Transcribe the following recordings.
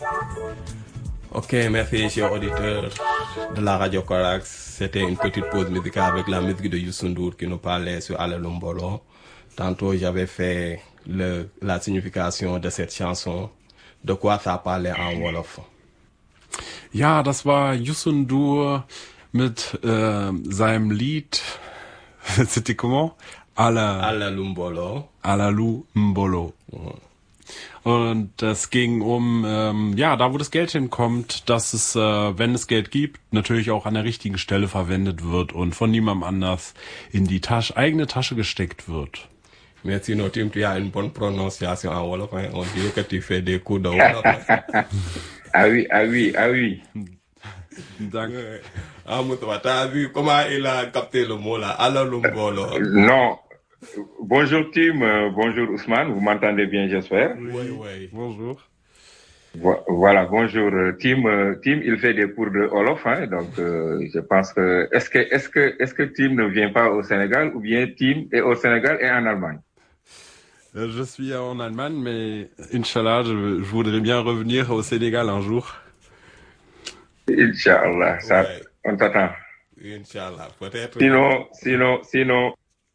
Ok, merci chers auditeurs de la Radio Corax. C'était une petite pause musicale avec la musique de Youssou N'Dour qui nous parlait sur Alla Lumbolo. Tantôt, j'avais fait la signification de cette chanson. De quoi ça parlait en Wolof? Ja, das war Youssou N'Dour mit seinem Lied, c'était comment? Alla Lumbolo. Alla Lumbolo. Und es ging um, da wo das Geld hinkommt, dass es, wenn es Geld gibt, natürlich auch an der richtigen Stelle verwendet wird und von niemandem anders in die eigene Tasche gesteckt wird. Merci, notre team, tu as une bonne prononciation en Wolof. Hein? On dirait que tu fais des cours de Wolof. Ah oui. Danke. Ah, Moustapha, t'as vu comment il a capté le mot là, Alla Lumbolo? Non. Bonjour team, bonjour Ousmane, vous m'entendez bien j'espère? Oui. Bonjour. Voilà, bonjour team, il fait des cours de Wolof, hein, donc je pense que est-ce que team ne vient pas au Sénégal ou bien team est au Sénégal et en Allemagne? Je suis en Allemagne, mais Inch'Allah, je voudrais bien revenir au Sénégal un jour. Inch'Allah, ça, Ouais. on t'attend. Inch'Allah, peut-être. Sinon.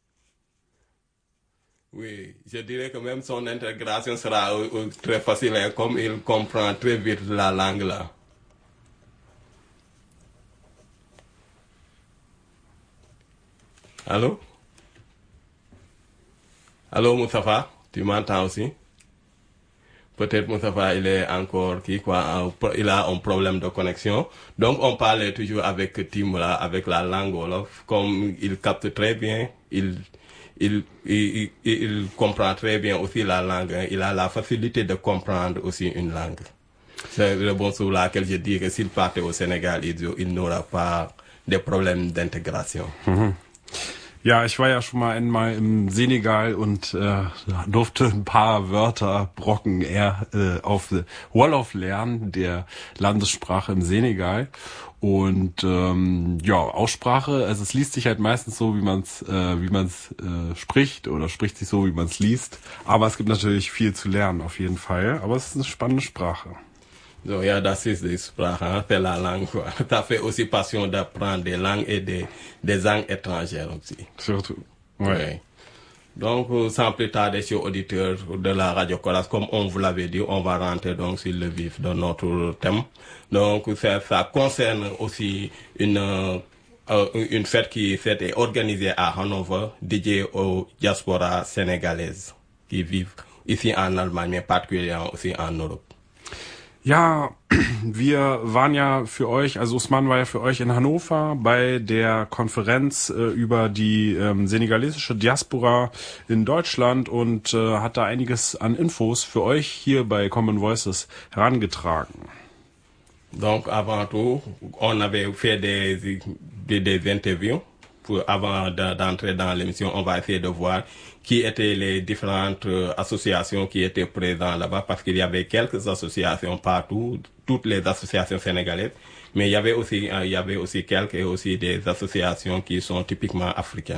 Oui, je dirais que même son intégration sera très facile, hein, comme il comprend très vite la langue là. Allô? Allô, Moustapha? Tu m'entends aussi? Peut-être Moustapha, il est encore il a un problème de connexion. Donc on parlait toujours avec Tim là, avec la langue Wolof, comme il capte très bien, il comprend très bien aussi la langue, hein. Il a la facilité de comprendre aussi une langue. C'est le bon sur laquelle je dis que s'il partait au Sénégal, il n'aura pas de problèmes d'intégration. Ja, ich war ja schon mal einmal im Senegal und durfte ein paar Wörter Brocken eher auf Wolof lernen, der Landessprache im Senegal. Und Aussprache, also es liest sich halt meistens so, wie man's spricht oder spricht sich so, wie man's liest. Aber es gibt natürlich viel zu lernen auf jeden Fall. Aber es ist eine spannende Sprache. Donc, il y a des sprache, hein, c'est la langue, quoi. Ça fait aussi passion d'apprendre des langues et des langues étrangères aussi. Surtout. Ouais. Donc, sans plus tarder, chers auditeurs de la Radio Colas, comme on vous l'avait dit, on va rentrer donc sur le vif de notre thème. Donc, ça concerne aussi une fête qui est organisée à Hannover, dédiée aux diasporas sénégalaises qui vivent ici en Allemagne, mais particulièrement aussi en Europe. Ja, wir waren ja für euch, also Ousmane war ja für euch in Hannover bei der Konferenz über die senegalesische Diaspora in Deutschland und hat da einiges an Infos für euch hier bei Common Voices herangetragen. Donc, avant tout, on avait fait des interviews. Avant d'entrer dans l'émission, on va essayer de voir qui étaient les différentes associations qui étaient présentes là-bas, parce qu'il y avait quelques associations partout, toutes les associations sénégalaises, mais il y avait aussi des associations qui sont typiquement africaines.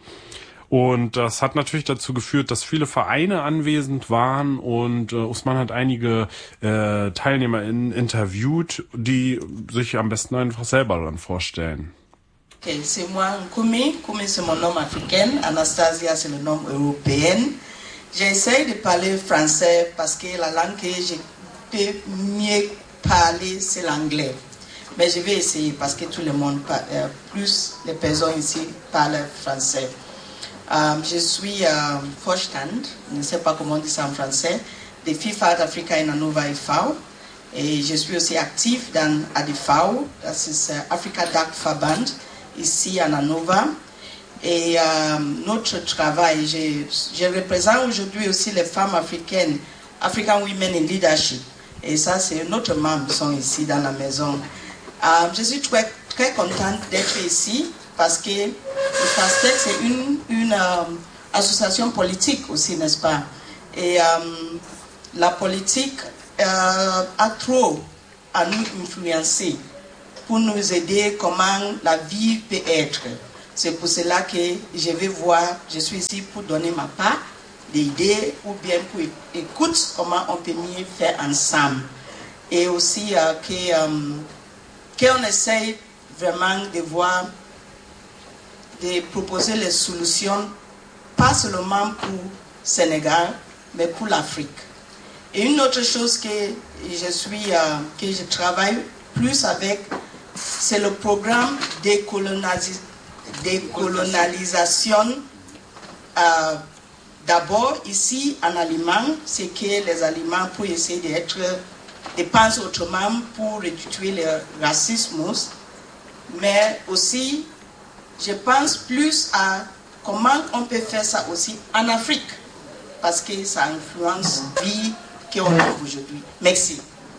Und das hat natürlich dazu geführt, dass viele Vereine anwesend waren und Ousmane hat einige TeilnehmerInnen interviewt, die sich am besten einfach selber dann vorstellen. Okay, c'est moi Nkoumi. Nkoumi, c'est mon nom africain. Anastasia, c'est le nom européen. J'essaie de parler français parce que la langue que je peux mieux parler, c'est l'anglais. Mais je vais essayer parce que tout le monde, plus les personnes ici parlent français. Je suis Vorstand, je ne sais pas comment on dit ça en français, de FIFA Africa in Hannover e.V. Et je suis aussi actif dans ADV, das ist Africa Dark Verband, ici en Hannover. Et notre travail, je représente aujourd'hui aussi les femmes africaines, African Women in Leadership. Et ça, c'est notre membre qui sont ici dans la maison. Je suis très, très contente d'être ici parce que le FASTEC, c'est une association politique aussi, n'est-ce pas? Et la politique a trop à nous influencer pour nous aider comment la vie peut être. C'est pour cela que je suis ici pour donner ma part d'idées ou bien pour écouter comment on peut mieux faire ensemble. et aussi qu'on essaye vraiment de voir, de proposer les solutions, pas seulement pour le Sénégal, mais pour l'Afrique. Et une autre chose que je travaille plus avec, c'est le programme décolonialisation. D'abord, ici, en Allemagne, c'est que les aliments, pour essayer de penser autrement, pour réduire le racisme, mais aussi, je pense plus à comment on peut faire ça aussi en Afrique, parce que ça influence la vie qu'on a aujourd'hui. Merci.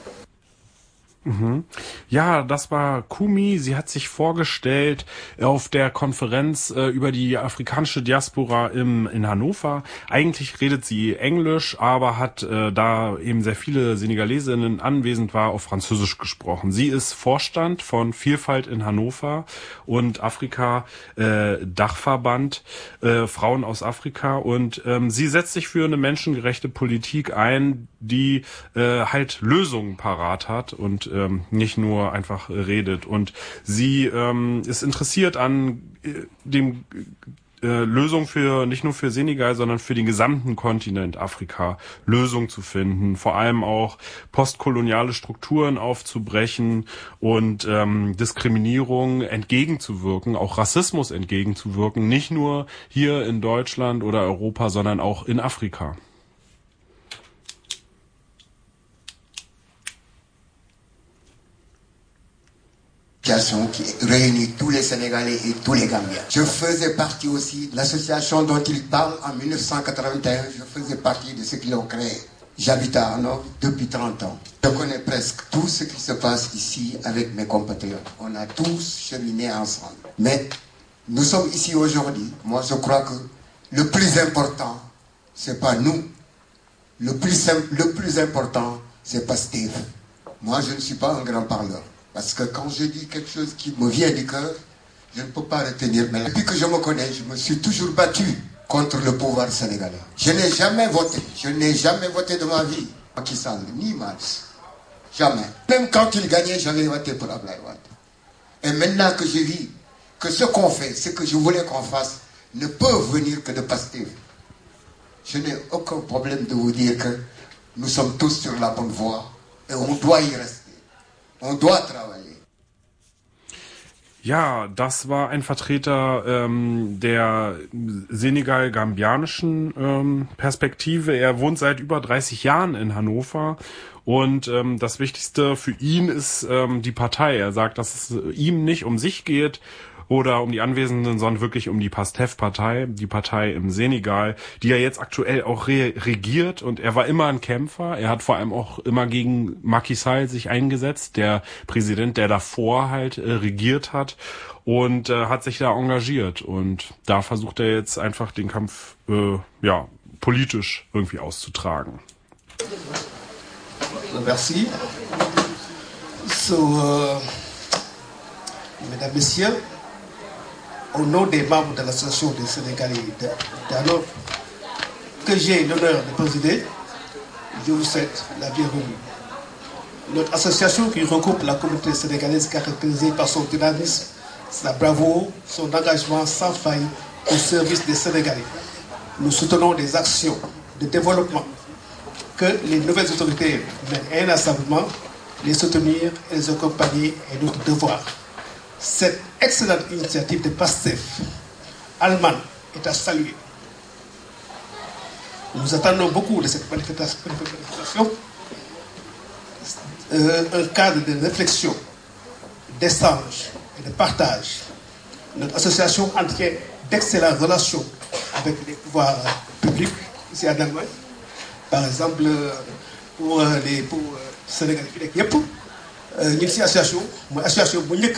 Ja, das war Kumi. Sie hat sich vorgestellt auf der Konferenz über die afrikanische Diaspora in Hannover. Eigentlich redet sie Englisch, aber hat, da eben sehr viele Senegalesinnen anwesend war, auf Französisch gesprochen. Sie ist Vorstand von Vielfalt in Hannover und Afrika Dachverband Frauen aus Afrika, und sie setzt sich für eine menschengerechte Politik ein, die halt Lösungen parat hat und nicht nur einfach redet. Und sie ist interessiert an dem Lösung für nicht nur für Senegal, sondern für den gesamten Kontinent Afrika Lösungen zu finden, vor allem auch postkoloniale Strukturen aufzubrechen und Diskriminierung entgegenzuwirken, auch Rassismus entgegenzuwirken, nicht nur hier in Deutschland oder Europa, sondern auch in Afrika. Qui réunit tous les Sénégalais et tous les Gambiens. Je faisais partie aussi de l'association dont il parle en 1981. Je faisais partie de ceux qui l'ont créé. J'habite à Hanovre depuis 30 ans. Je connais presque tout ce qui se passe ici avec mes compatriotes. On a tous cheminé ensemble. Mais nous sommes ici aujourd'hui. Moi, je crois que le plus important, c'est pas nous. Le plus important, c'est Pastef. Moi, je ne suis pas un grand parleur. Parce que quand je dis quelque chose qui me vient du cœur, je ne peux pas retenir. Mais depuis que je me connais, je me suis toujours battu contre le pouvoir sénégalais. Je n'ai jamais voté de ma vie Macky Sall, ni Max. Jamais. Même quand il gagnait, j'avais voté pour Abdoulaye Wade. Et maintenant que je vis que ce qu'on fait, ce que je voulais qu'on fasse, ne peut venir que de Pastef. Je n'ai aucun problème de vous dire que nous sommes tous sur la bonne voie et on doit y rester. On doit travailler. Ja, das war ein Vertreter der senegal-gambianischen Perspektive. Er wohnt seit über 30 Jahren in Hannover und das Wichtigste für ihn ist die Partei. Er sagt, dass es ihm nicht um sich geht oder um die Anwesenden, sondern wirklich um die Pastef-Partei, die Partei im Senegal, die ja jetzt aktuell auch regiert, und er war immer ein Kämpfer. Er hat vor allem auch immer gegen Macky Sall sich eingesetzt, der Präsident, der davor halt regiert hat, und hat sich da engagiert, und da versucht er jetzt einfach den Kampf politisch irgendwie auszutragen. Merci. So, Mesdames, Messieurs, au nom des membres de l'association des Sénégalais d'Hanovre, que j'ai l'honneur de présider, je vous souhaite la bienvenue. Notre association, qui regroupe la communauté sénégalaise, caractérisée par son dynamisme, sa bravoure, son engagement sans faille au service des Sénégalais. Nous soutenons des actions de développement que les nouvelles autorités mènent inlassablement. Les soutenir et les accompagner est notre devoir. Cette excellente initiative de Pastef allemande est à saluer. Nous attendons beaucoup de cette manifestation, un cadre de réflexion, d'échange et de partage. Notre association entretient d'excellentes relations avec les pouvoirs publics ici en Allemagne. Par exemple, pour Sénégal fi nekk yëpp ñu ngi si association mooy association bu njëkk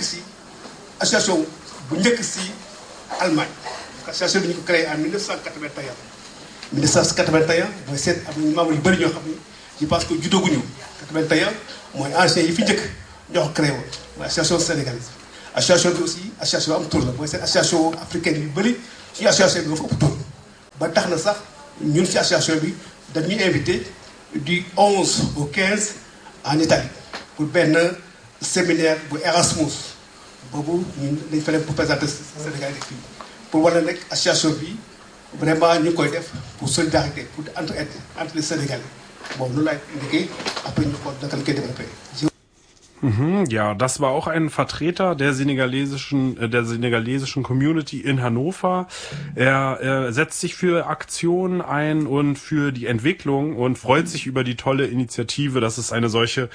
si Allemagne. Association bi ñu ko créé en 1981. 1981 mooy seet am nañu membres yu bëri ñoo xam ni je pense que juddooguñu. 81 mooy anciens yi fi njëkk ñoo ko créé woon mooy association sénégalaise. Association bi aussi association am tur la mooy seen association africaine yu bëri suñu association bi nga fa ëpp tur ba tax na sax ñun si association bi dañuy invité du 11 au 15 en Italie pour benn séminaire bu Erasmus boobu ñun dañ fa dem pour présenter Sénégal fii pour wane rek association bi vraiment ñu ngi koy def pour solidarité pour entre les Sénégalais bon noonu laay liggéey après ñu xool naka la koy développé. Ja, das war auch ein Vertreter der senegalesischen Community in Hannover. Er setzt sich für Aktionen ein und für die Entwicklung und freut sich über die tolle Initiative, dass es eine solche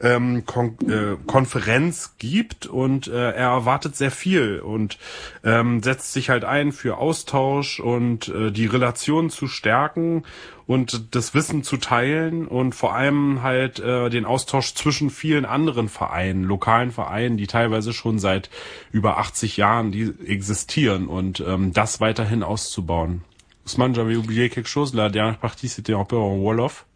Konferenz gibt, und er erwartet sehr viel und setzt sich halt ein für Austausch und die Relationen zu stärken und das Wissen zu teilen und vor allem halt den Austausch zwischen vielen anderen Vereinen, lokalen Vereinen, die teilweise schon seit über 80 Jahren existieren, und das weiterhin auszubauen. Ousmane, j'avais oublié quelque chose. La dernière partie, c'était un peu en Wolof.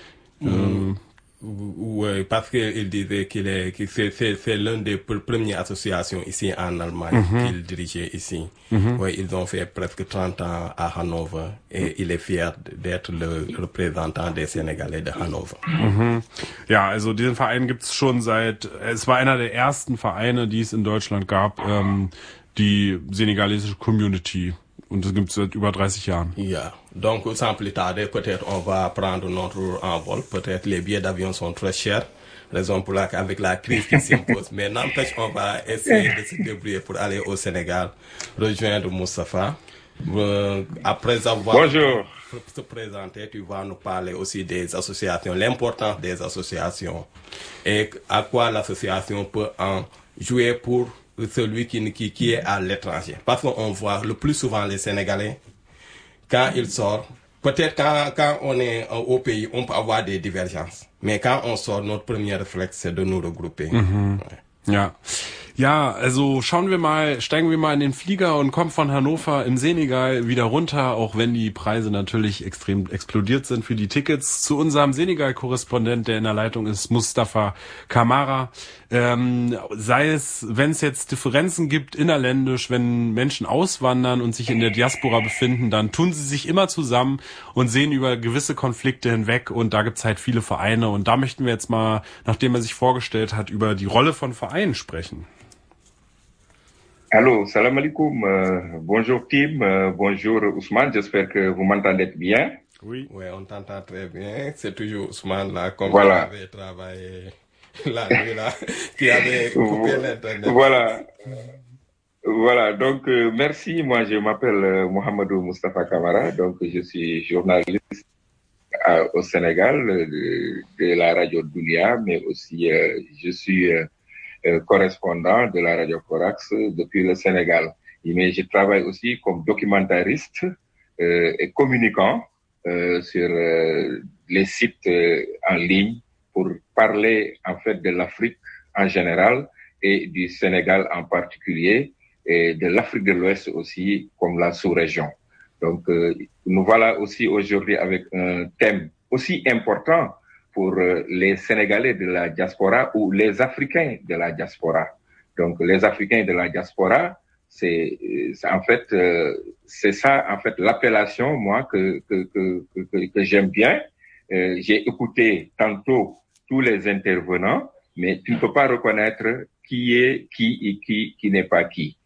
Oui, parce qu'il disait que c'est l'une des premières associations ici en Allemagne qu'il dirigeait ici. Oui, ils ont fait presque 30 ans à Hannover et il est fier d'être le représentant des Sénégalais de Hannover. Ja, also diesen Verein gibt's schon es war einer der ersten Vereine, die es in Deutschland gab, die senegalesische Community. Und das gibt es seit über 30 Jahren. Ja, donc sans plus tarder, peut-être on va prendre notre envol. Peut-être les billets d'avion sont très chers, raison pour laquelle avec la crise qui s'impose. Mais n'empêche, on va essayer de se débrouiller pour aller au Sénégal, rejoindre Moustapha. Après avoir se présenté, tu vas nous parler aussi des associations, l'importance des associations et à quoi l'association peut en jouer pour celui qui est à l'étranger. Parce qu'on voit le plus souvent les Sénégalais, quand ils sortent, peut-être quand on est au pays, on peut avoir des divergences. Mais quand on sort, notre premier réflexe, c'est de nous regrouper. Ouais. Ja. Ja, also steigen wir mal in den Flieger und kommen von Hannover im Senegal wieder runter, auch wenn die Preise natürlich extrem explodiert sind für die Tickets, zu unserem Senegal-Korrespondent, der in der Leitung ist, Moustapha Camara. Wenn es jetzt Differenzen gibt innerländisch, wenn Menschen auswandern und sich in der Diaspora befinden, dann tun sie sich immer zusammen und sehen über gewisse Konflikte hinweg, und da gibt's halt viele Vereine, und da möchten wir jetzt mal, nachdem er sich vorgestellt hat, über die Rolle von Vereinen sprechen. Allô, salam alaikum, bonjour Tim, bonjour Ousmane, j'espère que vous m'entendez bien. Oui, on t'entend très bien, c'est toujours Ousmane là, comme voilà. Tu avais travaillé la nuit là, qui avait coupé l'internet. Voilà, donc merci, moi je m'appelle Mohamedou Moustapha Camara, donc je suis journaliste au Sénégal de la radio Dunia, mais aussi je suis correspondant de la radio Corax depuis le Sénégal. Mais je travaille aussi comme documentariste et communicant sur les sites en ligne pour parler en fait de l'Afrique en général et du Sénégal en particulier, et de l'Afrique de l'Ouest aussi comme la sous-région. Donc nous voilà aussi aujourd'hui avec un thème aussi important pour les Sénégalais de la diaspora ou les Africains de la diaspora. Donc, les Africains de la diaspora, c'est en fait, c'est ça, en fait, l'appellation, moi, que j'aime bien. J'ai écouté tantôt tous les intervenants, mais tu ne peux pas reconnaître qui est qui et qui n'est pas qui.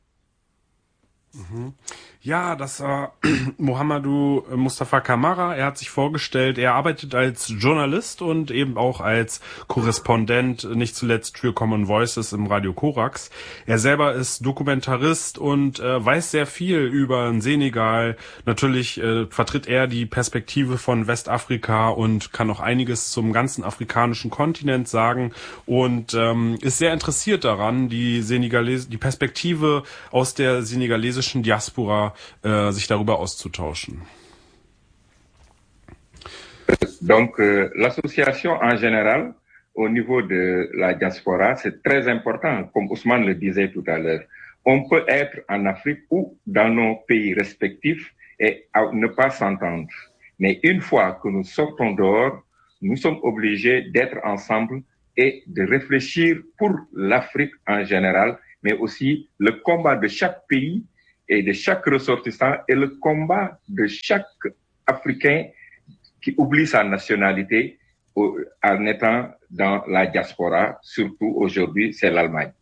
Ja, das war Mohamedou Moustapha Camara. Er hat sich vorgestellt, er arbeitet als Journalist und eben auch als Korrespondent, nicht zuletzt für Common Voices im Radio Corax. Er selber ist Dokumentarist und weiß sehr viel über den Senegal. Natürlich vertritt er die Perspektive von Westafrika und kann auch einiges zum ganzen afrikanischen Kontinent sagen und ist sehr interessiert daran, die Perspektive aus der senegalesischen Diaspora sich darüber auszutauschen. Donc, l'association en général, au niveau de la diaspora, c'est très important, comme Ousmane le disait tout à l'heure. On peut être en Afrique ou dans nos pays respectifs et ne pas s'entendre. Mais une fois que nous sortons dehors, nous sommes obligés d'être ensemble et de réfléchir pour l'Afrique en général, mais aussi le combat de chaque pays et de chaque ressortissant et le combat de chaque Africain qui oublie sa nationalité en étant dans la diaspora, surtout aujourd'hui, c'est l'Allemagne.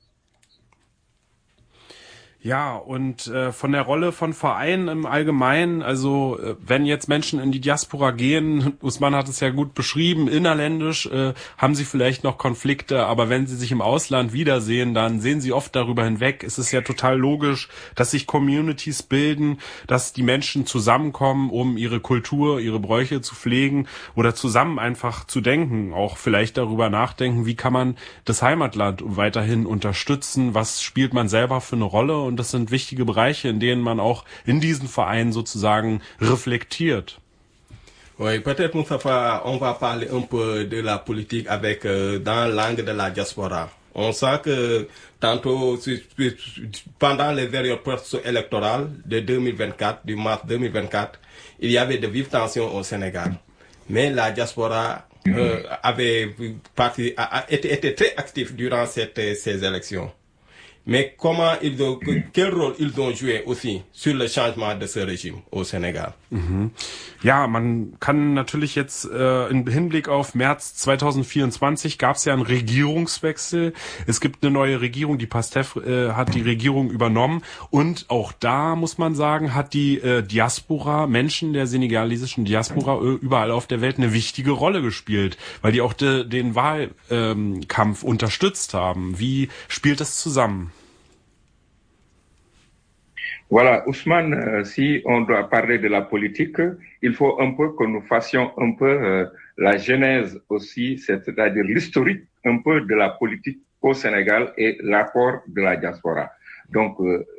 Ja, und von der Rolle von Vereinen im Allgemeinen, also wenn jetzt Menschen in die Diaspora gehen, Usman hat es ja gut beschrieben, innerländisch haben sie vielleicht noch Konflikte, aber wenn sie sich im Ausland wiedersehen, dann sehen sie oft darüber hinweg. Es ist ja total logisch, dass sich Communities bilden, dass die Menschen zusammenkommen, um ihre Kultur, ihre Bräuche zu pflegen oder zusammen einfach zu denken, auch vielleicht darüber nachdenken, wie kann man das Heimatland weiterhin unterstützen, was spielt man selber für eine Rolle. Und das sind wichtige Bereiche, in denen man auch in diesen Vereinen sozusagen reflektiert. Oui, peut-être, Moustapha, on va parler un peu de la politique avec dans l'angle de la diaspora. On sent que tantôt, pendant les périodes post-électorales de 2024, du mars 2024, il y avait de vives tensions au Sénégal. Mais la diaspora était très active durant ces élections. Mais quel rôle ils ont joué aussi sur le changement de ce régime au Sénégal? Ja, man kann natürlich jetzt im Hinblick auf März 2024 gab es ja einen Regierungswechsel. Es gibt eine neue Regierung, die PASTEF hat die Regierung übernommen und auch da muss man sagen, hat die Diaspora, Menschen der senegalesischen Diaspora überall auf der Welt eine wichtige Rolle gespielt, weil die auch den Wahlkampf unterstützt haben. Wie spielt das zusammen? Voilà, Ousmane, si on doit parler de la politique, il faut un peu que nous fassions un peu la genèse aussi, c'est-à-dire l'historique un peu de la politique au Sénégal et l'apport de la diaspora. Donc,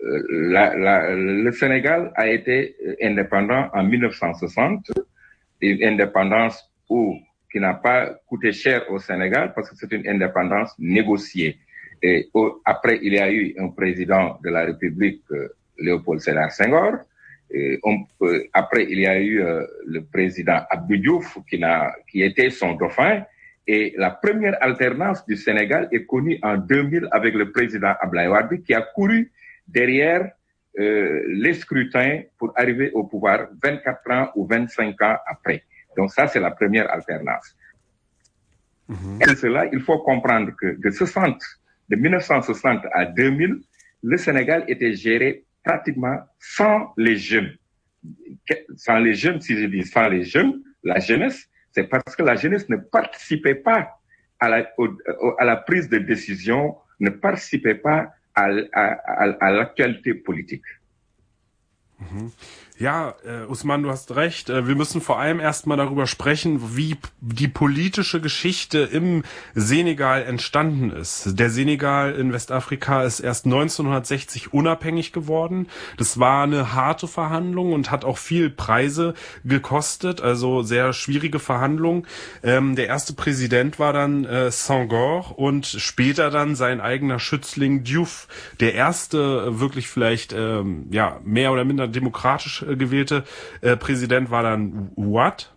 le Sénégal a été indépendant en 1960, une indépendance qui n'a pas coûté cher au Sénégal parce que c'est une indépendance négociée. Et après, il y a eu un président de la République, Léopold Sédar Senghor. Après, il y a eu le président Abdou Diouf qui était son dauphin. Et la première alternance du Sénégal est connue en 2000 avec le président Abdoulaye Wade qui a couru derrière les scrutins pour arriver au pouvoir 24 ans ou 25 ans après. Donc ça, c'est la première alternance. Et cela, il faut comprendre que de 1960 à 2000, le Sénégal était géré pratiquement sans les jeunes. Sans les jeunes, si je dis sans les jeunes, la jeunesse, c'est parce que la jeunesse ne participait pas à la prise de décision, ne participait pas à l'actualité politique. Ja, Usman, du hast recht. Wir müssen vor allem erstmal darüber sprechen, wie die politische Geschichte im Senegal entstanden ist. Der Senegal in Westafrika ist erst 1960 unabhängig geworden. Das war eine harte Verhandlung und hat auch viel Preise gekostet, also sehr schwierige Verhandlungen. Der erste Präsident war dann Senghor und später dann sein eigener Schützling Diouf. Der erste wirklich vielleicht mehr oder minder demokratisch gewählte Präsident war dann Wade.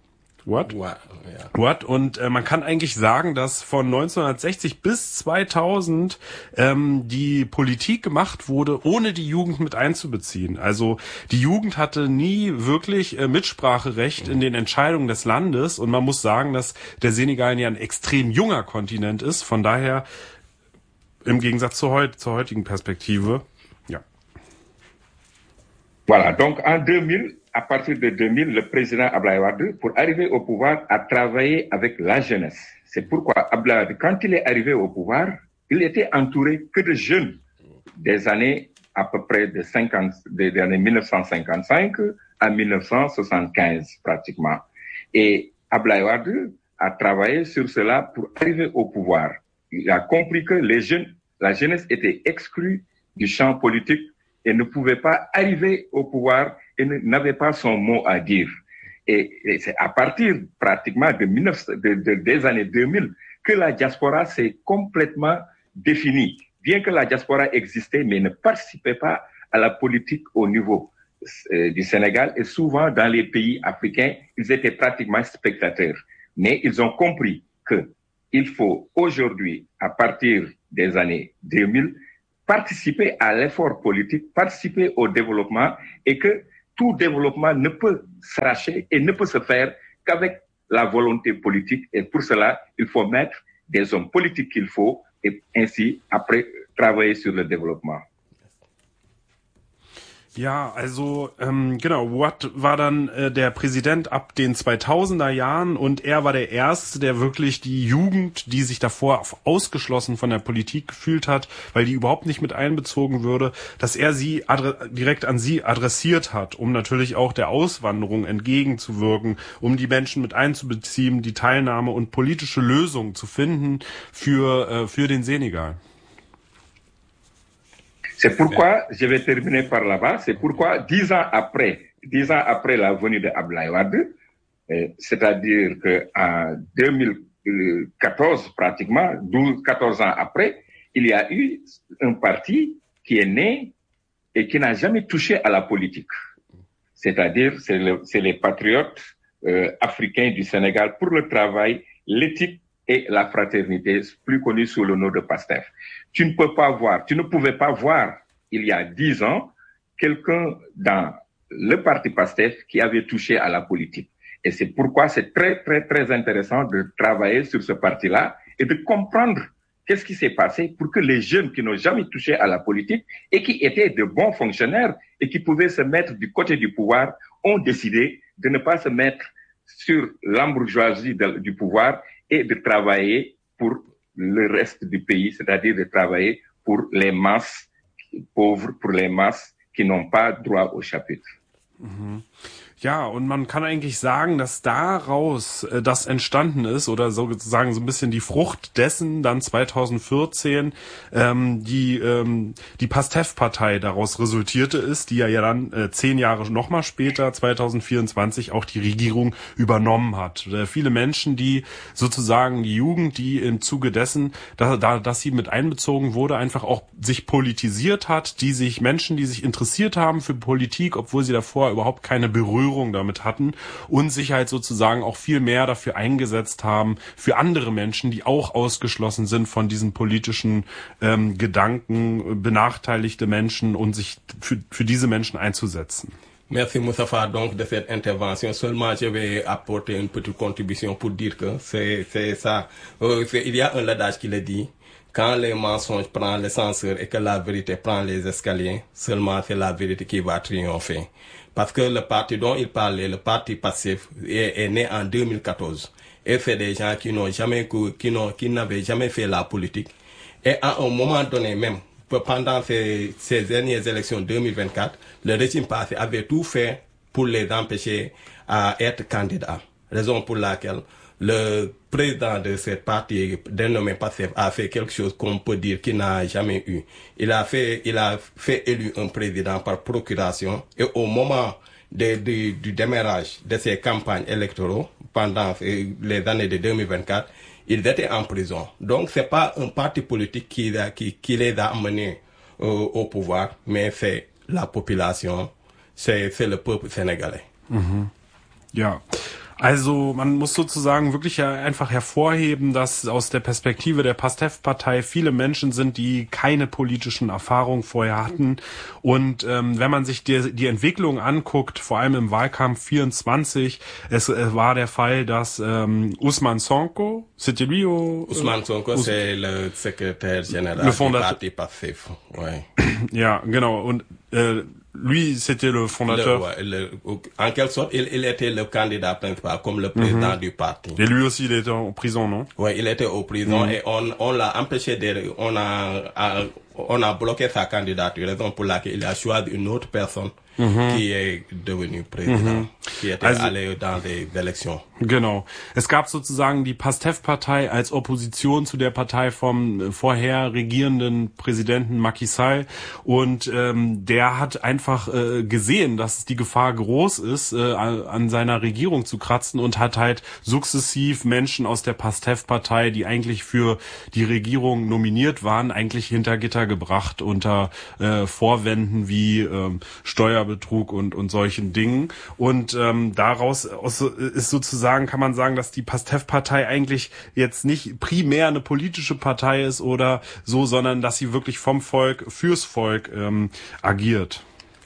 Und man kann eigentlich sagen, dass von 1960 bis 2000 die Politik gemacht wurde, ohne die Jugend mit einzubeziehen. Also die Jugend hatte nie wirklich Mitspracherecht in den Entscheidungen des Landes und man muss sagen, dass der Senegal ja ein extrem junger Kontinent ist. Von daher im Gegensatz zur heutigen Perspektive. Voilà, donc en 2000, à partir de 2000, le président Abdoulaye Wade, pour arriver au pouvoir, a travaillé avec la jeunesse. C'est pourquoi Abdoulaye Wade, quand il est arrivé au pouvoir, il était entouré que de jeunes des années à peu près des années 1955 à 1975 pratiquement. Et Abdoulaye Wade a travaillé sur cela pour arriver au pouvoir. Il a compris que la jeunesse était exclue du champ politique et ne pouvait pas arriver au pouvoir et n'avait pas son mot à dire. Et c'est à partir pratiquement des années 2000 que la diaspora s'est complètement définie. Bien que la diaspora existait, mais ne participait pas à la politique au niveau du Sénégal et souvent dans les pays africains, ils étaient pratiquement spectateurs. Mais ils ont compris qu'il faut aujourd'hui, à partir des années 2000, participer à l'effort politique, participer au développement et que tout développement ne peut s'arracher et ne peut se faire qu'avec la volonté politique. Et pour cela, il faut mettre des hommes politiques qu'il faut et ainsi après travailler sur le développement. Ja, also genau, Wade war dann der Präsident ab den 2000er Jahren und er war der Erste, der wirklich die Jugend, die sich davor ausgeschlossen von der Politik gefühlt hat, weil die überhaupt nicht mit einbezogen würde, dass er sie direkt an sie adressiert hat, um natürlich auch der Auswanderung entgegenzuwirken, um die Menschen mit einzubeziehen, die Teilnahme und politische Lösungen zu finden für den Senegal. C'est pourquoi, je vais terminer par là-bas, c'est pourquoi 10 ans après la venue de Abdoulaye Wade, c'est-à-dire qu'en 2014 pratiquement, 14 ans après, il y a eu un parti qui est né et qui n'a jamais touché à la politique. C'est-à-dire, c'est les patriotes africains du Sénégal pour le travail, l'éthique et la fraternité, plus connue sous le nom de PASTEF. Tu ne pouvais pas voir, il y a 10 ans, quelqu'un dans le parti PASTEF qui avait touché à la politique. Et c'est pourquoi c'est très, très, très intéressant de travailler sur ce parti-là et de comprendre qu'est-ce qui s'est passé pour que les jeunes qui n'ont jamais touché à la politique et qui étaient de bons fonctionnaires et qui pouvaient se mettre du côté du pouvoir ont décidé de ne pas se mettre sur l'embourgeoisie du pouvoir et de travailler pour le reste du pays, c'est-à-dire de travailler pour les masses pauvres, pour les masses qui n'ont pas droit au chapitre. Mhm. Ja, und man kann eigentlich sagen, dass daraus das entstanden ist oder sozusagen so ein bisschen die Frucht dessen dann 2014 die PASTEF-Partei daraus resultierte ist, die ja dann 10 Jahre nochmal später, 2024, auch die Regierung übernommen hat. Viele Menschen, die sozusagen die Jugend, die im Zuge dessen, dass sie mit einbezogen wurde, einfach auch sich politisiert hat, Menschen, die sich interessiert haben für Politik, obwohl sie davor überhaupt keine Berührung damit hatten und sich halt sozusagen auch viel mehr dafür eingesetzt haben, für andere Menschen, die auch ausgeschlossen sind von diesen politischen Gedanken, benachteiligte Menschen und sich für diese Menschen einzusetzen. Merci Moustapha donc de cette intervention. Seulement je vais apporter une petite contribution pour dire que c'est ça. Il y a un adage qui le dit. Quand les mensonges prennent l'ascenseur et que la vérité prend les escaliers, seulement c'est la vérité qui va triompher. Parce que le parti dont il parlait, le parti PASTEF, est né en 2014. Et c'est des gens qui n'avaient jamais fait la politique. Et à un moment donné même, pendant ces dernières élections 2024, le régime passé avait tout fait pour les empêcher à être candidats. Raison pour laquelle le président de cette partie dénommé PASTEF a fait quelque chose qu'on peut dire qu'il n'a jamais eu. Il a fait élu un président par procuration et au moment du démarrage de ces campagnes électoraux pendant les années de 2024, ils étaient en prison. Donc c'est pas un parti politique qui les a amenés au pouvoir, mais c'est la population, c'est le peuple sénégalais. Mhm. Ja. Also man muss sozusagen wirklich einfach hervorheben, dass aus der Perspektive der PASTEF-Partei viele Menschen sind, die keine politischen Erfahrungen vorher hatten. Und wenn man sich die Entwicklung anguckt, vor allem im Wahlkampf 24, es war der Fall, dass Ousmane Sonko, c'était lui Ousmane Sonko, c'est le secrétaire général du parti PASTEF. Ouais. Ja, genau. Und lui, c'était le fondateur. En quelque sorte, il était le candidat principal, comme le président du parti. Et lui aussi, il était en prison, non? Oui, il était en prison et on l'a empêché on a bloqué sa candidature, raison pour laquelle il a choisi une autre personne qui est devenue président, qui était allé dans les élections. Genau. Es gab sozusagen die PASTEF-Partei als Opposition zu der Partei vom vorher regierenden Präsidenten Macky Sall und der hat einfach gesehen, dass die Gefahr groß ist, an seiner Regierung zu kratzen und hat halt sukzessiv Menschen aus der PASTEF-Partei, die eigentlich für die Regierung nominiert waren, eigentlich hinter Gitter gebracht unter Vorwänden wie Steuerbetrug und solchen Dingen. Und daraus ist sozusagen, kann man sagen, dass die PASTEF-Partei eigentlich jetzt nicht primär eine politische Partei ist oder so, sondern dass sie wirklich vom Volk, fürs Volk agiert.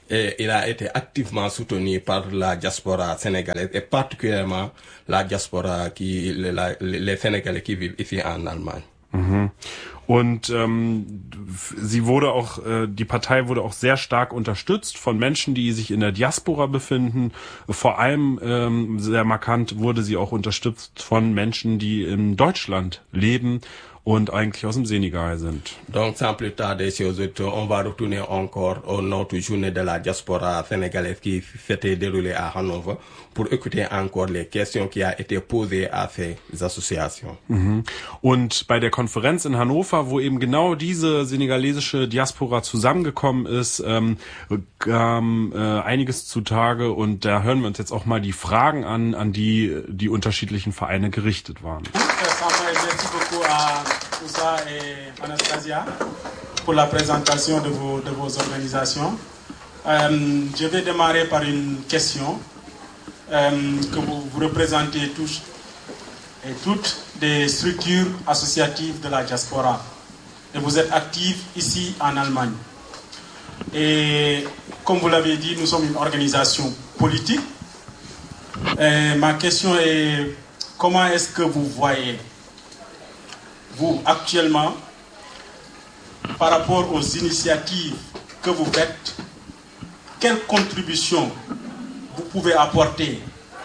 Et il a été activement soutenu par la diaspora sénégalaise et particulièrement la diaspora les Sénégalais qui vivent ici en Allemagne. Mhm. Und sie wurde auch, die Partei wurde auch sehr stark unterstützt von Menschen, die sich in der Diaspora befinden. Vor allem sehr markant wurde sie auch unterstützt von Menschen, die in Deutschland leben und eigentlich aus dem Senegal sind. Donc sans plus tarder, chers auditeurs, on va retourner encore à notre journée de la diaspora sénégalaise qui s'était déroulée à Hannover pour écouter encore les questions qui ont été posées à ces associations. Mhm. Und bei der Konferenz in Hannover, wo eben genau diese senegalesische Diaspora zusammengekommen ist, kam einiges zutage und da hören wir uns jetzt auch mal die Fragen an die unterschiedlichen Vereine gerichtet waren. Merci beaucoup à Oussa et Anastasia pour la présentation de vos organisations. Je vais démarrer par une question que vous représentez tous et toutes des structures associatives de la diaspora. Et vous êtes actifs ici en Allemagne. Et comme vous l'avez dit, nous sommes une organisation politique. Et ma question est, comment est-ce que vous voyez, vous, actuellement, par rapport aux initiatives que vous faites, quelle contribution vous pouvez apporter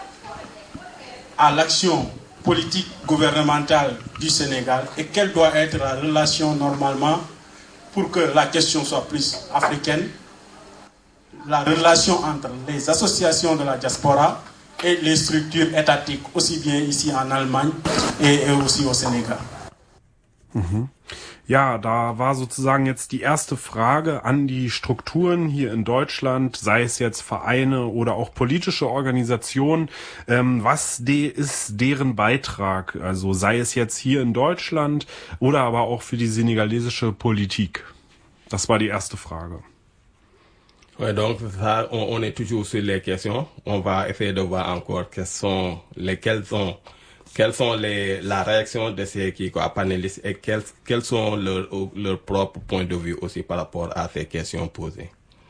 à l'action politique gouvernementale du Sénégal et quelle doit être la relation normalement pour que la question soit plus africaine, la relation entre les associations de la diaspora et les structures étatiques, aussi bien ici en Allemagne et aussi au Sénégal. Mhm. Ja, da war sozusagen jetzt die erste Frage an die Strukturen hier in Deutschland, sei es jetzt Vereine oder auch politische Organisationen. Was ist deren Beitrag? Also sei es jetzt hier in Deutschland oder aber auch für die senegalesische Politik? Das war die erste Frage. Ouais, donc ça, on est toujours sur les questions. On va essayer de voir encore quelles sont la réaction de ces panélistes et quels sont leurs propres points de vue aussi par rapport à ces questions posées.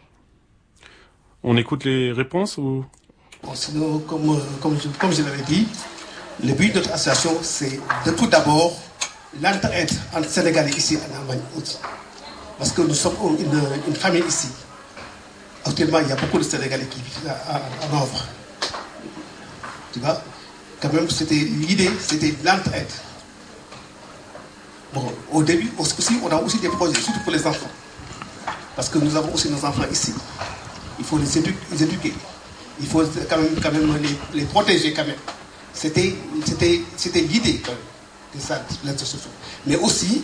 On écoute les réponses ou? Bon, sinon, comme je l'avais dit, le but de notre association, c'est de tout d'abord l'entraide entre Sénégalais ici en Allemagne aussi. Parce que nous sommes une famille ici. Actuellement, il y a beaucoup de Sénégalais qui vivent à Hanovre. Tu vois? Quand même, l'idée, c'était l'entraide. Bon, au début, aussi, on a aussi des projets, surtout pour les enfants. Parce que nous avons aussi nos enfants ici. Il faut les éduquer. Il faut quand même les protéger quand même. C'était l'idée quand même de ça, l'association. Mais aussi,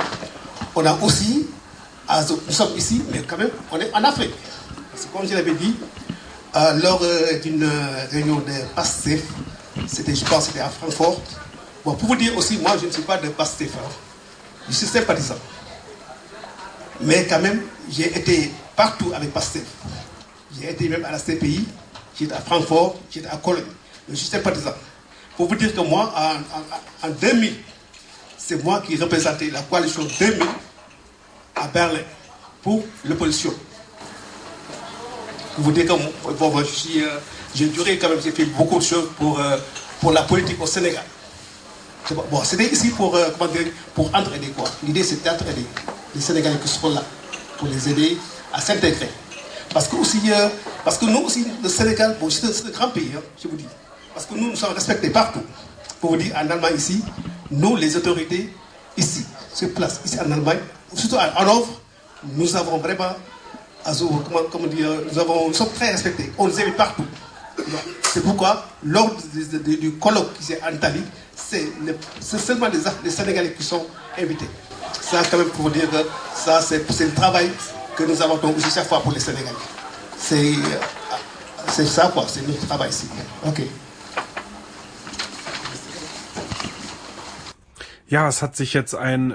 nous sommes ici, mais quand même, on est en Afrique. Parce que comme je l'avais dit, lors d'une réunion de PASTEF, je pense que c'était à Francfort. Bon, pour vous dire aussi, moi je ne suis pas de PASTEF, hein. Je suis sympathisant. Mais quand même, j'ai été partout avec PASTEF. J'ai été même à la CPI, j'étais à Francfort, j'étais à Cologne. Je suis sympathisant. Pour vous dire que moi, en 2000, c'est moi qui représentais la coalition 2000 à Berlin pour l'opposition. Pour vous dire que bon, j'ai duré quand même, j'ai fait beaucoup de choses pour la politique au Sénégal. Bon, c'était ici pour entraider quoi. L'idée c'était d'entraider les Sénégalais qui sont là, pour les aider à s'intégrer. Parce que nous aussi, le Sénégal, bon, c'est un grand pays, hein, je vous dis. Parce que nous sommes respectés partout. Pour vous dire, en Allemagne ici, nous, les autorités ici, sur place, ici en Allemagne, surtout à Hanovre, nous avons vraiment, nous sommes très respectés. On nous invite partout. C'est pourquoi, lors du colloque qui s'est en Italie, c'est seulement les Sénégalais qui sont invités. Ça, quand même, pour vous dire que ça, c'est le travail que nous avons donc aussi chaque fois pour les Sénégalais. C'est ça, quoi, c'est notre travail ici. Ok. Ja, es hat sich jetzt ein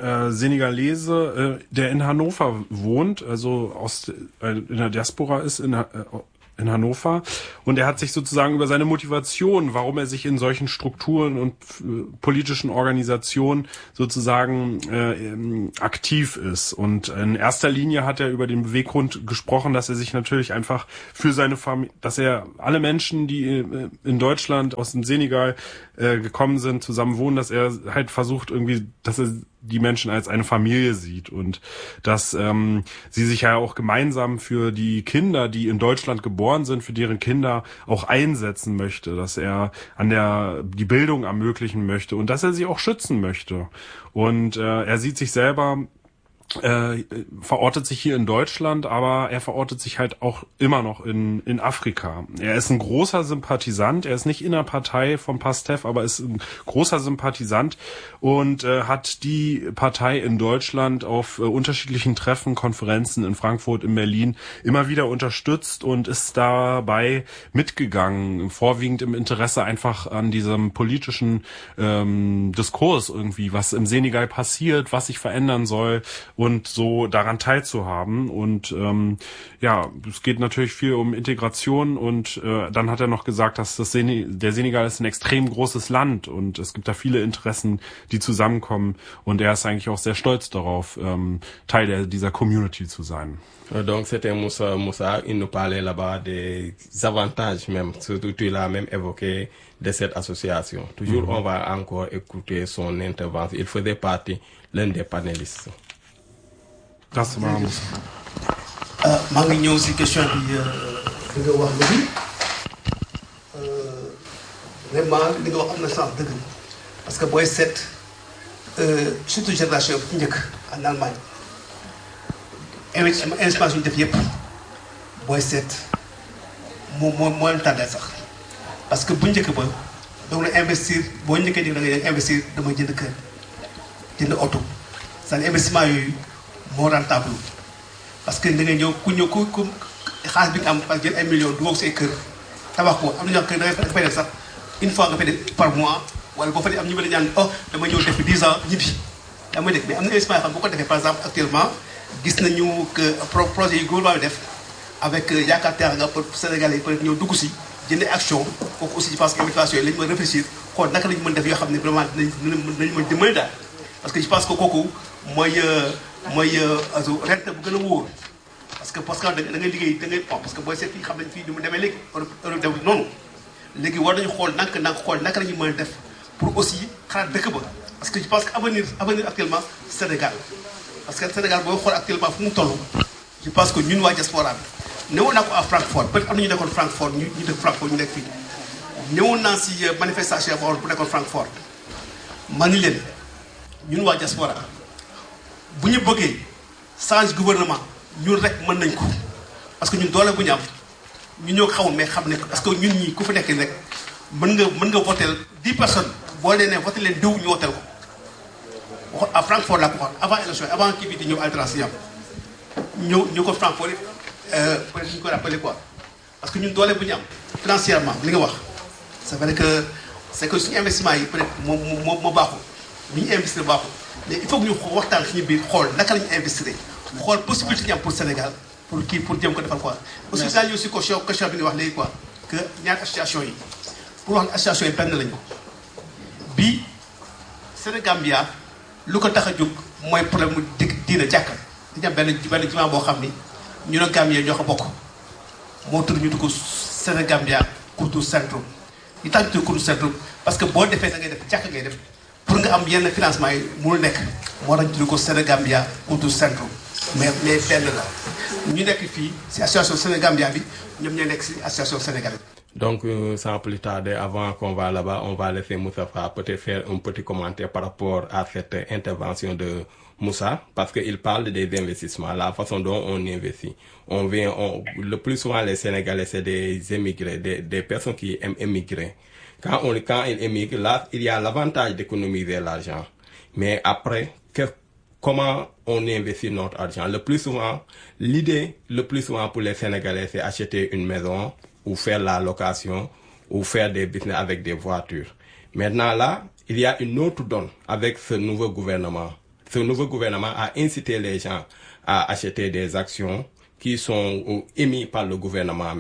Senegalese, der in Hannover wohnt, also in der Diaspora ist, in Hannover. Und er hat sich sozusagen über seine Motivation, warum er sich in solchen Strukturen und politischen Organisationen sozusagen aktiv ist. Und in erster Linie hat er über den Beweggrund gesprochen, dass er sich natürlich einfach für seine Familie, dass er alle Menschen, die in Deutschland aus dem Senegal gekommen sind, zusammen wohnen, dass er halt versucht irgendwie, dass er die Menschen als eine Familie sieht und dass sie sich ja auch gemeinsam für die Kinder, die in Deutschland geboren sind, für deren Kinder auch einsetzen möchte, dass er die Bildung ermöglichen möchte und dass er sie auch schützen möchte. Und er sieht sich selber, verortet sich hier in Deutschland, aber er verortet sich halt auch immer noch in Afrika. Er ist ein großer Sympathisant, er ist nicht in der Partei vom PASTEF, aber ist ein großer Sympathisant und hat die Partei in Deutschland auf unterschiedlichen Treffen, Konferenzen in Frankfurt, in Berlin immer wieder unterstützt und ist dabei mitgegangen, vorwiegend im Interesse einfach an diesem politischen Diskurs irgendwie, was im Senegal passiert, was sich verändern soll und so daran teilzuhaben. Und es geht natürlich viel um Integration und dann hat er noch gesagt, dass der Senegal ist ein extrem großes Land und es gibt da viele Interessen, die zusammenkommen und er ist eigentlich auch sehr stolz darauf, Teil dieser Community zu sein. Donc c'était Moussa, il nous parlait là-bas des avantages même, surtout tu l'as même évoqué, de cette association. Toujours on va encore écouter son intervention. Il faisait partie l'un des panélistes. Das war Moussa. maa ngi ñëw si question bi nga wax léegi vraiment li nga wax am na sens dëgg parce que booy seet surtout génération bi ci njëkk en Allemagne investissement yu ñu def yëpp booy seet moo leen tànnee sax parce que bu njëkk ba donc na investir boo njëkkee di da ngay investir dama jënd kër jënd oto c'est-à-dire investissement yooyu moo rentable parce que da ngay ñëw ku xaalis bi nga am par jël ay millions du woo say kër tabax ko am na ñoo kër da ngay fay def sax une fois nga fay def par mois wala boo fa dee am ñu bëri ñaan dama ñëw def 10 ans ñibbi daa may dégg mais am na investissement yoo xam bu ko defee par exemple actuellement gis nañu que projet yi gouvernement bi def avec Yaakaar Teranga pour Sénégalais yi peut être ñëw dugg si jëndee action kooku aussi je pense que invitation yi la ñu mën réfléchir xool naka la ñu mën def yoo xam ne vraiment dinañ mën dimbali daal parce que je pense que kooku mooy rente bu gën a wóor parce que da ngay liggéey da ngay parce que booy seet fii xam nañ fii ni mu demee léegi Europe def noonu léegi war nañu xool naka la ñu mën a def pour aussi xalaat dëkk ba parce que je pense que avenir actuellement Sénégal parce que Sénégal booy xool actuellement fu mu toll je pense que ñun waa diaspora bi newoon naa ko à Francfort peut-être am na ñu nekkoon Francfort ñu dëkk Francfort ñu nekk fii ñëwoon naa si manifestation boo xam bu nekkoon Francfort man ni leen ñun waa diaspora bu ñu bëggee change gouvernement ñun rek mën nañ ko parce que ñun doole bu ñu am ñu ñoo xamul mais xam ne parce que ñun ñii ku fa nekk rek mën nga voter 10 personnes boo leen ne voter leen diw ñu voter ko waxoon à Francfort laa ko waxoon avant élection avant kii bi di ñëw alternance ñu ko Francfort peut-être ñu ko rappelé quoi parce que ñun doole bu ñu am financièrement li nga wax c'est vrai que c'est que suñu investissement yi peut-être moo baaxul ni ñu investir baaxul mais il faut que ñu waxtaan suñu biir xool naka la ñu investir xool possibilité ñu am pour Sénégal pour jëm ko defal quoi. aussi daal ñu aussi question bi nga wax léegi quoi que ñaari association yi pour wax ne association yi benn lañu bii Sénégambia lu ko tax a jóg mooy problème mu diina jàkka dañu am benn jumaa boo xam ni ñu ne Gambie ñoo ko bokk moo tudd ñu dugg Sénégambia Kultur Centrum li tax ñu tudd Kultur Centrum parce que boo defee da ngay def jàkka ngay def pour nga am yenn financement yi mënul nekk moo tax ñu tudd ko Sénégambia Kultur Centrum mais benn la ñu nekk fii si association Sénégambia bi ñoom ñooy nekk si association sénégalaise. Donc, sans plus tarder, avant qu'on va là-bas, on va laisser Moustapha peut-être faire un petit commentaire par rapport à cette intervention de Moussa, parce qu'il parle des investissements, la façon dont on investit. Le plus souvent, les Sénégalais, c'est des émigrés, des personnes qui aiment émigrer. Quand ils émigrent, là, il y a l'avantage d'économiser l'argent. Mais après, comment on investit notre argent? L'idée, le plus souvent pour les Sénégalais, c'est acheter une maison, ou faire la location, ou faire des business avec des voitures. Maintenant là, il y a une autre donne avec ce nouveau gouvernement. Ce nouveau gouvernement a incité les gens à acheter des actions qui sont émises par le gouvernement même.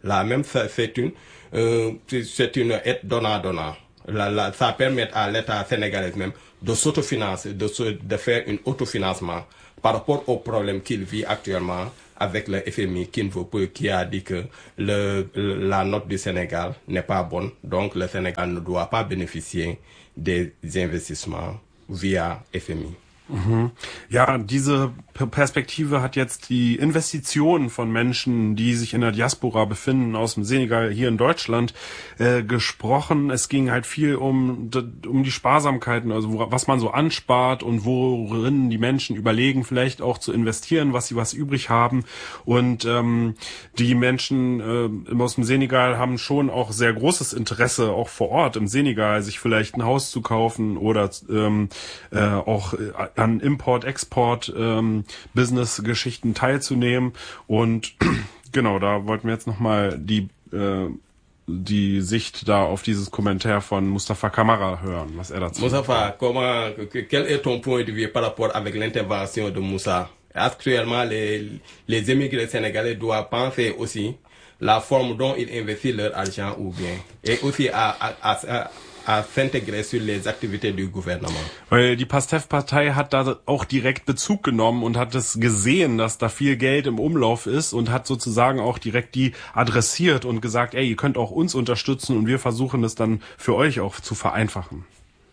Là même, c'est une aide donnant-donnant. Ça permet à l'État sénégalais même de s'autofinancer, de faire un autofinancement par rapport aux problèmes qu'il vit actuellement avec le FMI qui a dit que la note du Sénégal n'est pas bonne. Donc le Sénégal ne doit pas bénéficier des investissements via FMI. Mhm. Ja, diese Perspektive hat jetzt die Investitionen von Menschen, die sich in der Diaspora befinden, aus dem Senegal hier in Deutschland gesprochen. Es ging halt viel um die Sparsamkeiten, also was man so anspart und worin die Menschen überlegen, vielleicht auch zu investieren, was übrig haben. Und die Menschen aus dem Senegal haben schon auch sehr großes Interesse, auch vor Ort im Senegal, sich vielleicht ein Haus zu kaufen oder auch an Import-Export Business-Geschichten teilzunehmen. Und genau, da wollten wir jetzt nochmal die Sicht da auf dieses Kommentar von Mustafa Kamara hören, was er dazu sagt. Mustafa, quel est ton point de vue par rapport avec l'intervention de Moussa? Actuellement, les émigrés sénégalais doivent penser aussi la forme dont ils investissent leur argent ou bien, et aussi à s'intégrer sur les activités du gouvernement. Weil die PASTEF-Partei hat da auch direkt Bezug genommen und hat es gesehen, dass da viel Geld im Umlauf ist und hat sozusagen auch direkt die adressiert und gesagt, ey, ihr könnt auch uns unterstützen und wir versuchen es dann für euch auch zu vereinfachen.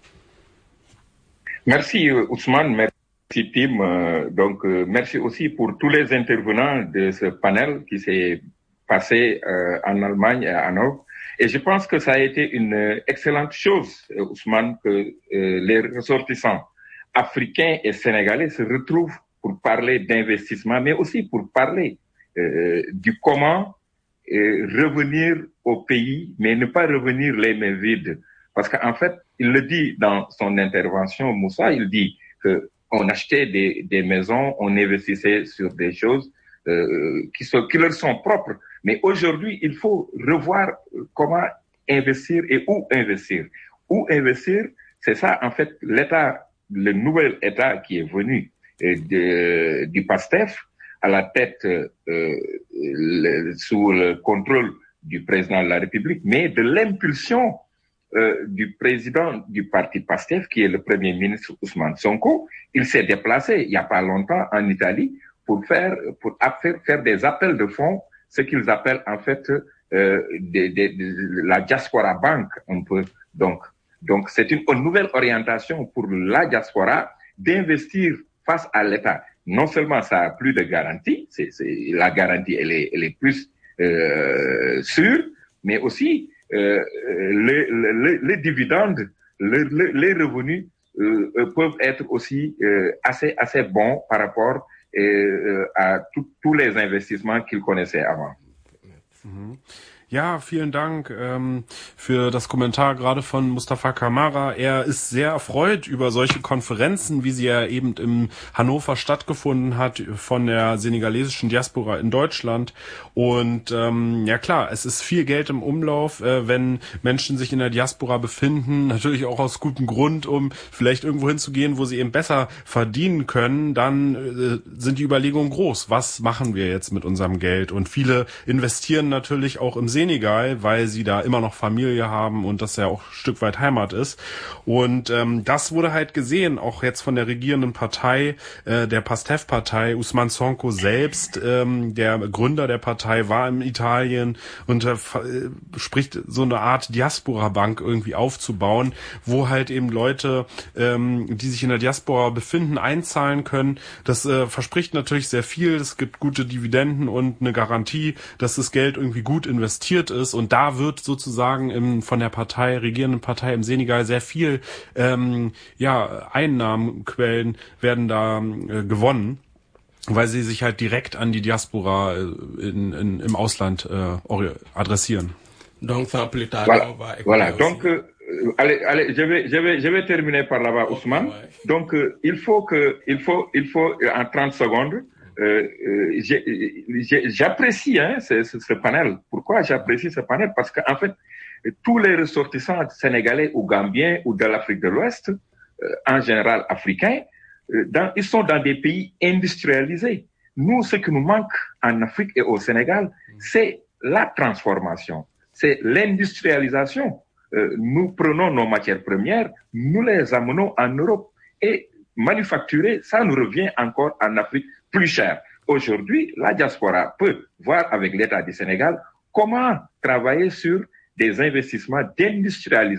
Merci Ousmane, merci Tim. Donc merci aussi pour tous les intervenants de ce panel qui s'est passé en Allemagne et en Europe. Et je pense que ça a été une excellente chose, Ousmane, que les ressortissants africains et sénégalais se retrouvent pour parler d'investissement, mais aussi pour parler du comment revenir au pays, mais ne pas revenir les mains vides. Parce qu'en fait, il le dit dans son intervention, Moussa, il dit qu'on achetait des maisons, on investissait sur des choses qui leur sont propres. Mais aujourd'hui, il faut revoir comment investir et où investir. Où investir, c'est ça, en fait, l'État, le nouvel État qui est venu du PASTEF à la tête sous le contrôle du président de la République, mais de l'impulsion du président du parti PASTEF, qui est le premier ministre Ousmane Sonko. Il s'est déplacé il n'y a pas longtemps en Italie pour faire des appels de fonds, ce qu'ils appellent en fait la diaspora bank un peu. Donc c'est une nouvelle orientation pour la diaspora d'investir face à l'État. Non seulement ça a plus de garantie, la garantie elle est plus sûre, mais aussi les dividendes, les revenus peuvent être aussi assez bons par rapport à tous les investissements qu'ils connaissaient avant. Ja, vielen Dank für das Kommentar gerade von Mustafa Kamara. Er ist sehr erfreut über solche Konferenzen, wie sie ja eben in Hannover stattgefunden hat von der senegalesischen Diaspora in Deutschland. Und ja klar, es ist viel Geld im Umlauf, wenn Menschen sich in der Diaspora befinden, natürlich auch aus gutem Grund, um vielleicht irgendwo hinzugehen, wo sie eben besser verdienen können, dann sind die Überlegungen groß. Was machen wir jetzt mit unserem Geld? Und viele investieren natürlich auch im Senegal, weil sie da immer noch Familie haben und das ja auch ein Stück weit Heimat ist. Und das wurde halt gesehen, auch jetzt von der regierenden Partei, der PASTEF-Partei. Ousmane Sonko selbst, der Gründer der Partei, war in Italien und spricht so eine Art Diaspora-Bank irgendwie aufzubauen, wo halt eben Leute, die sich in der Diaspora befinden, einzahlen können. Das verspricht natürlich sehr viel. Es gibt gute Dividenden und eine Garantie, dass das Geld irgendwie gut investiert ist, und da wird sozusagen von der regierenden Partei im Senegal sehr viel Einnahmenquellen werden da gewonnen, weil sie sich halt direkt an die Diaspora im Ausland adressieren. Donc sans plus tarder, on va écouter. Voilà. Donc allez, je vais terminer par là-bas, Ousmane. Ouais. Donc il faut en 30 secondes. J'apprécie ce panel. Pourquoi j'apprécie ce panel? Parce qu'en fait, tous les ressortissants sénégalais ou gambiens ou de l'Afrique de l'Ouest, en général africains, ils sont dans des pays industrialisés. Nous, ce qui nous manque en Afrique et au Sénégal, c'est la transformation, c'est l'industrialisation. Nous prenons nos matières premières, nous les amenons en Europe et manufacturer, ça nous revient encore en Afrique plus cher. Aujourd'hui, la diaspora peut voir avec l'État du Sénégal comment travailler sur des investissements d'industrialisation